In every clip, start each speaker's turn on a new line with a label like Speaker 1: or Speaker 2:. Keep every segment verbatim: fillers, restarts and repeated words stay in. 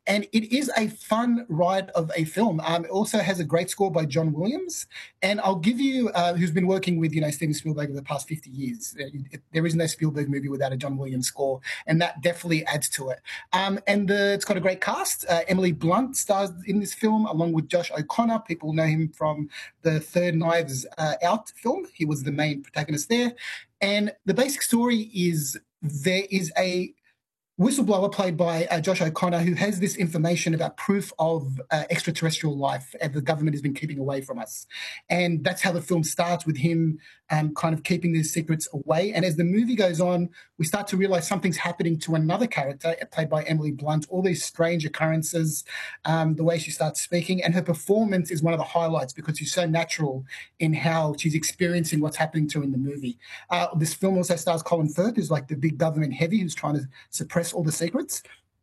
Speaker 1: And it is a fun ride of a film. Um, it also has a great score by John Williams. And I'll give you, uh, who's been working with, you know, Steven Spielberg over the past fifty years. There is no Spielberg movie without a John Williams score, and that definitely adds to it. Um, and the, it's got a great cast. Uh, Emily Blunt stars in this film, along with Josh O'Connor. People know him from the Third Knives uh, Out film. He was the main protagonist there. And the basic story is there is a whistleblower played by uh, Josh O'Connor who has this information about proof of uh, extraterrestrial life and the government has been keeping away from us. And that's how the film starts, with him um, kind of keeping these secrets away. And as the movie goes on, we start to realize something's happening to another character played by Emily Blunt, all these strange occurrences, um, the way she starts speaking. And her performance is one of the highlights because she's so natural in how she's experiencing what's happening to her in the movie. Uh, this film also stars Colin Firth, who's like the big government heavy who's trying to suppress all the secrets.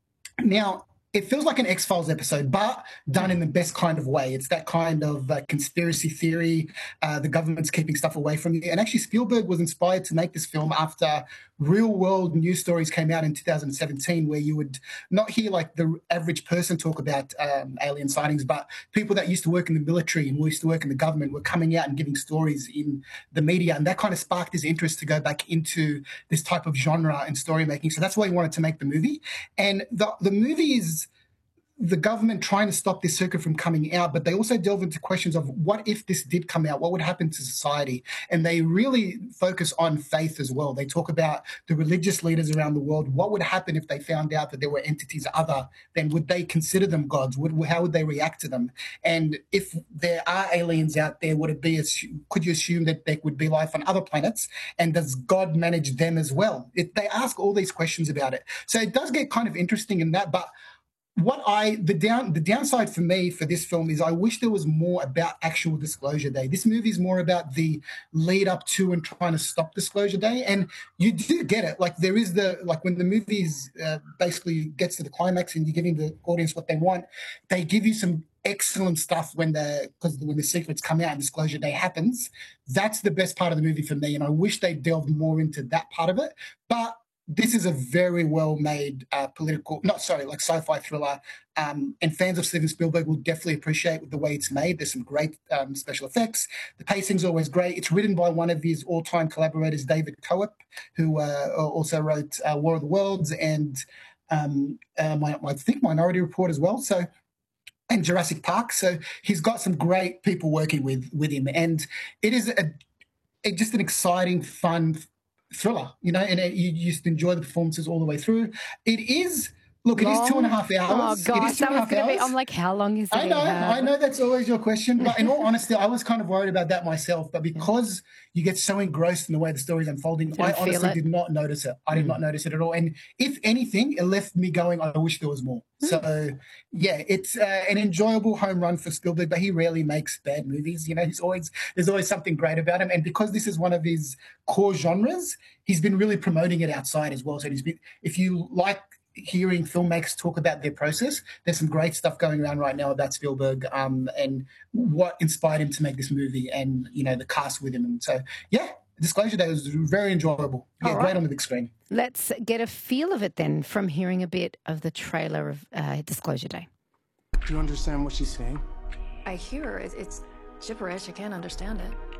Speaker 1: Now, it feels like an X-Files episode, but done in the best kind of way. It's that kind of uh, conspiracy theory. Uh, the government's keeping stuff away from you. And actually, Spielberg was inspired to make this film after real-world news stories came out in two thousand seventeen, where you would not hear like the average person talk about um, alien sightings, but people that used to work in the military and used to work in the government were coming out and giving stories in the media. And that kind of sparked his interest to go back into this type of genre and story making. So that's why he wanted to make the movie. And the, the movie is the government trying to stop this circuit from coming out, but they also delve into questions of what if this did come out, what would happen to society? And they really focus on faith as well. They talk about the religious leaders around the world. What would happen if they found out that there were entities other than, would they consider them gods? Would, how would they react to them? And if there are aliens out there, would it be, could you assume that there would be life on other planets? And does God manage them as well? It, they ask all these questions about it. So it does get kind of interesting in that, but What I the down the downside for me for this film is I wish there was more about actual Disclosure Day. This movie is more about the lead up to and trying to stop Disclosure Day, and you do get it. Like there is the like when the movie uh, basically gets to the climax and you're giving the audience what they want, they give you some excellent stuff when the because when the secrets come out and Disclosure Day happens. That's the best part of the movie for me, and I wish they delved more into that part of it. But this is a very well-made uh, political, not sorry, like sci-fi thriller, um, and fans of Steven Spielberg will definitely appreciate the way it's made. There's some great um, special effects. The pacing's always great. It's written by one of his all-time collaborators, David Coep, who uh, also wrote uh, War of the Worlds and um, uh, my, I think Minority Report as well. So. And Jurassic Park. So he's got some great people working with with him, and it is a, a just an exciting, fun thriller, you know, and it, you just enjoy the performances all the way through. It is, look, it
Speaker 2: long.
Speaker 1: is two and a half hours.
Speaker 2: Oh, gosh,
Speaker 1: it is two
Speaker 2: that
Speaker 1: and a
Speaker 2: was
Speaker 1: half
Speaker 2: going to
Speaker 1: hours.
Speaker 2: be, I'm like, how long is it?
Speaker 1: I know, I know that's always your question, but in all honesty, I was kind of worried about that myself, but because you get so engrossed in the way the story's unfolding,
Speaker 2: Didn't
Speaker 1: I honestly
Speaker 2: it.
Speaker 1: did not notice it. I did
Speaker 2: Mm.
Speaker 1: not notice it at all. And if anything, it left me going, I wish there was more.
Speaker 2: Mm.
Speaker 1: So, yeah, it's uh, an enjoyable home run for Spielberg, but he rarely makes bad movies. You know, he's always there's always something great about him. And because this is one of his core genres, he's been really promoting it outside as well. So he's been, if you like hearing filmmakers talk about their process, there's some great stuff going around right now about Spielberg um, and what inspired him to make this movie and, you know, the cast with him. And so, yeah, Disclosure Day was very enjoyable. Yeah,
Speaker 2: All right.
Speaker 1: great on the big screen.
Speaker 2: Let's get a feel of it then from hearing a bit of the trailer of uh, Disclosure Day.
Speaker 3: Do you understand what she's saying?
Speaker 4: I hear her. It- It's gibberish. I can't understand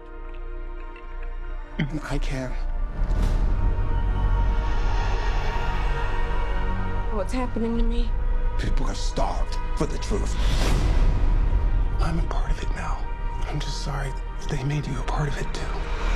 Speaker 4: it.
Speaker 3: I can.
Speaker 4: What's happening to me?
Speaker 5: People are starved for the truth.
Speaker 3: I'm a part of it now. I'm just sorry that they made you a part of it too.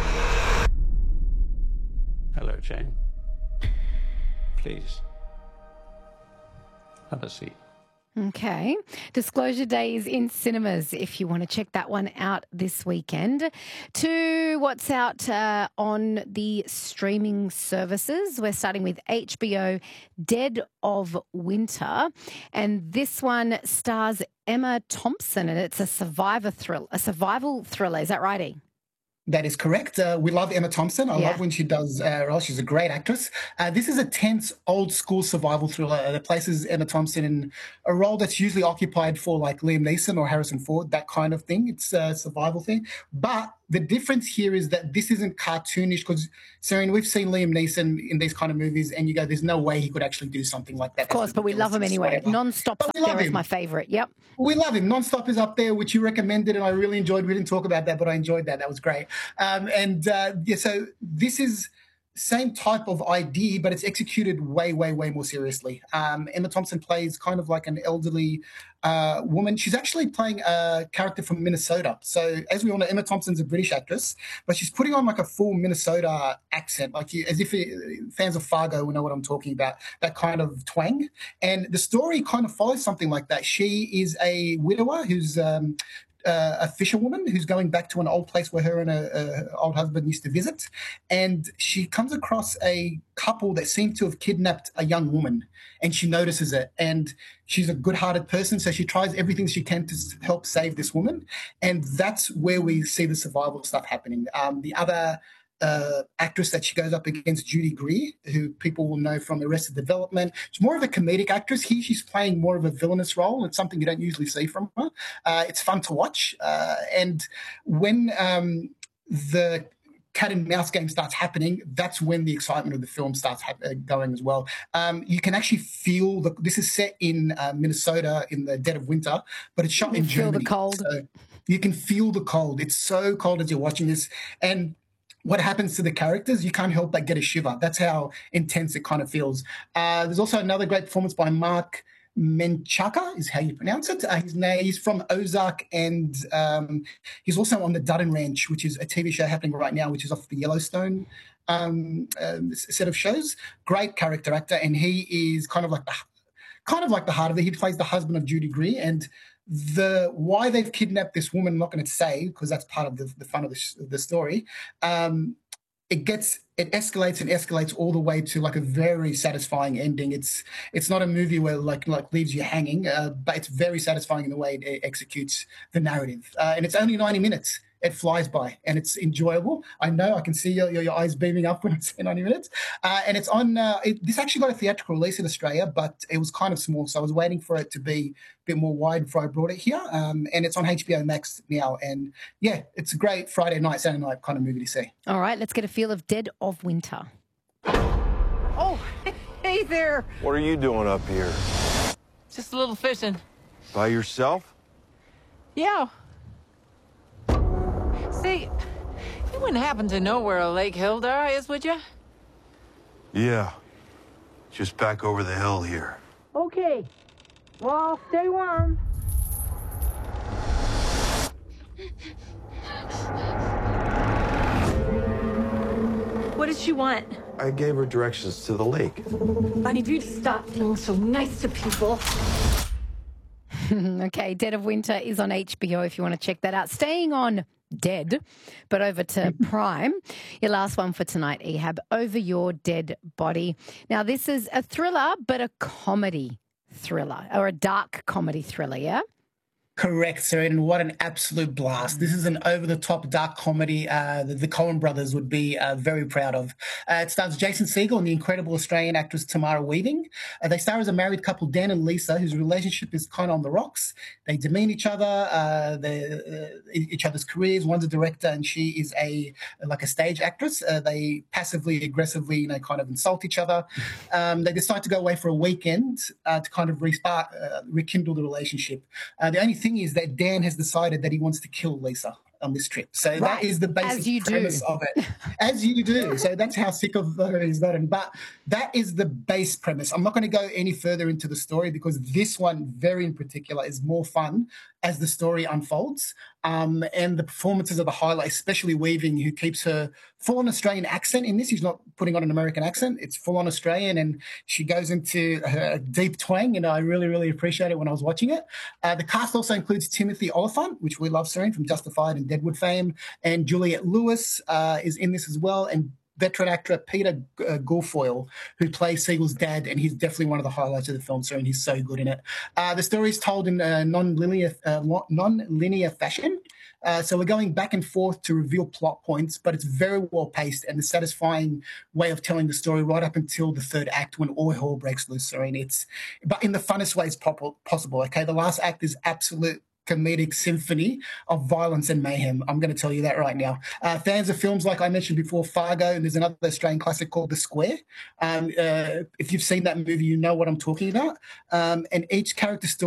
Speaker 6: Hello, Jane. Please. Have a seat.
Speaker 2: Okay. Disclosure Day is in cinemas if you want to check that one out this weekend. To what's out uh, on the streaming services, we're starting with H B O Dead of Winter. And this one stars Emma Thompson, and it's a survivor thrill, a survival thriller. Is that right, E?
Speaker 1: That is correct. Uh, we love Emma Thompson. I
Speaker 2: Yeah.
Speaker 1: love when she does uh, roles. She's a great actress. Uh, this is a tense, old-school survival thriller that places Emma Thompson in a role that's usually occupied for like Liam Neeson or Harrison Ford, that kind of thing. It's a survival thing. But the difference here is that this isn't cartoonish because, Serene, we've seen Liam Neeson in these kind of movies and you go, there's no way he could actually do something like that.
Speaker 2: Of course, but we love him anyway. Non-Stop's up there is my favourite. Yep.
Speaker 1: We love him. Non-Stop is up there, which you recommended, and I really enjoyed. We didn't talk about that, but I enjoyed that. That was great. Um, and uh, yeah, so this is same type of idea, but it's executed way, way, way more seriously. Um, Emma Thompson plays kind of like an elderly uh, woman. She's actually playing a character from Minnesota. So as we all know, Emma Thompson's a British actress, but she's putting on like a full Minnesota accent, like as if it, fans of Fargo will know what I'm talking about, that kind of twang. And the story kind of follows something like that. She is a widower who's um, Uh, a fisherwoman who's going back to an old place where her and her old husband used to visit, and she comes across a couple that seem to have kidnapped a young woman, and she notices it, and she's a good-hearted person, so she tries everything she can to help save this woman, and that's where we see the survival stuff happening. Um, the other Uh, actress that she goes up against, Judy Greer, who people will know from Arrested Development. She's more of a comedic actress. Here she's playing more of a villainous role. It's something you don't usually see from her. Uh, it's fun to watch. Uh, and when um, the cat and mouse game starts happening, that's when the excitement of the film starts ha- going as well. Um, you can actually feel, the, this is set in uh, Minnesota in the dead of winter, but it's shot in
Speaker 2: feel
Speaker 1: Germany.
Speaker 2: The cold.
Speaker 1: So you can feel the cold. It's so cold as you're watching this. And what happens to the characters, you can't help but get a shiver. That's how intense it kind of feels. Uh, there's also another great performance by Mark Menchaca, is how you pronounce it. Uh, his name, he's from Ozark, and um, he's also on the Dutton Ranch, which is a T V show happening right now, which is off the Yellowstone um, uh, set of shows. Great character actor, and he is kind of like the kind of like the heart of it. He plays the husband of Judy Greer, and the why they've kidnapped this woman, I'm not going to say because that's part of the, the fun of the, the story. Um, it gets it escalates and escalates all the way to like a very satisfying ending. It's it's not a movie where like like leaves you hanging, uh, but it's very satisfying in the way it executes the narrative. Uh, and it's only ninety minutes. It flies by and it's enjoyable. I know I can see your, your, your eyes beaming up when I say ninety minutes. Uh, and it's on, uh, it, this actually got a theatrical release in Australia, but it was kind of small. So I was waiting for it to be a bit more wide before I brought it here. Um, and it's on H B O Max now. And yeah, it's a great Friday night, Saturday night kind of movie to see.
Speaker 2: All right, let's get a feel of Dead of Winter.
Speaker 6: Oh, hey there.
Speaker 7: What are you doing up here?
Speaker 6: Just a little fishing.
Speaker 7: By yourself?
Speaker 6: Yeah. See, you wouldn't happen to know where Lake Hildar is, would you?
Speaker 7: Yeah. Just back over the hill here.
Speaker 6: Okay. Well, stay warm.
Speaker 8: What did she want?
Speaker 7: I gave her directions to the lake.
Speaker 8: I need you to stop being so nice to people.
Speaker 2: Okay, Dead of Winter is on H B O if you want to check that out. Staying on Dead, but over to Prime. Your last one for tonight, Ehab, Over Your Dead Body. Now, this is a thriller, but a comedy thriller, or a dark comedy thriller, yeah?
Speaker 1: Correct, Serene, and what an absolute blast. This is an over-the-top dark comedy uh, that the Coen brothers would be uh, very proud of. Uh, it stars Jason Segel and the incredible Australian actress Tamara Weaving. Uh, they star as a married couple, Dan and Lisa, whose relationship is kind of on the rocks. They demean each other, uh, they, uh, each other's careers. One's a director and she is a like a stage actress. Uh, they passively, aggressively, you know, kind of insult each other. Um, they decide to go away for a weekend uh, to kind of respark, uh, rekindle the relationship. Uh, the only thing is that Dan has decided that he wants to kill Lisa on this trip. So right. that is the basic premise do. of it. As you do. So that's how sick of her he's gotten. But that is the base premise. I'm not going to go any further into the story because this one, very in particular, is more fun as the story unfolds. Um, and the performances are the highlight, especially Weaving, who keeps her full-on Australian accent in this. She's not putting on an American accent. It's full-on Australian, and she goes into her deep twang, and I really, really appreciate it when I was watching it. Uh, the cast also includes Timothy Olyphant, which we love, Serene, from Justified and Deadwood fame, and Juliette Lewis uh, is in this as well, and veteran actor Peter uh, Guilfoyle, who plays Segel's dad, and he's definitely one of the highlights of the film, Serene. He's so good in it. Uh, the story is told in a non-linear, uh, non-linear fashion. Uh, so we're going back and forth to reveal plot points, but it's very well paced and a satisfying way of telling the story right up until the third act when all hell breaks loose, Serene. It's, but in the funnest ways possible, okay? The last act is absolute comedic symphony of violence and mayhem. I'm going to tell you that right now. Uh, fans of films like I mentioned before, Fargo, and there's another Australian classic called The Square. Um, uh, if you've seen that movie, you know what I'm talking about. Um, and each character story